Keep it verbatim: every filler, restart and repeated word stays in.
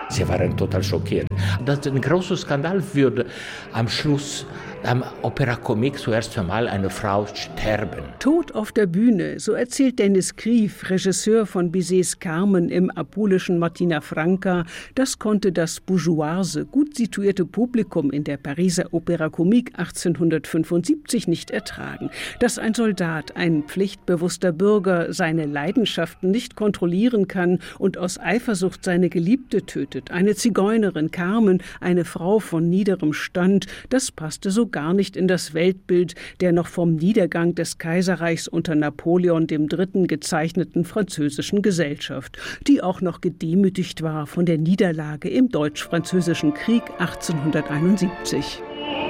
Sie waren total schockiert. Das ist ein großer Skandal würde am Schluss am Opera Comique zuerst einmal eine Frau sterben. Tod auf der Bühne, so erzählt Dennis Krief, Regisseur von Bizets Carmen im apulischen Martina Franca. Das konnte das bourgeoise, gut situierte Publikum in der Pariser Opera Comique achtzehnhundertfünfundsiebzig nicht ertragen. Dass ein Soldat, ein pflichtbewusster Bürger, seine Leidenschaften nicht kontrollieren kann und aus Eifersucht seine Geliebte tötet. Eine Zigeunerin, Carmen, eine Frau von niederem Stand, das passte so gar nicht in das Weltbild der noch vom Niedergang des Kaiserreichs unter Napoleon dem Dritten gezeichneten französischen Gesellschaft, die auch noch gedemütigt war von der Niederlage im Deutsch-Französischen Krieg achtzehnhunderteinundsiebzig.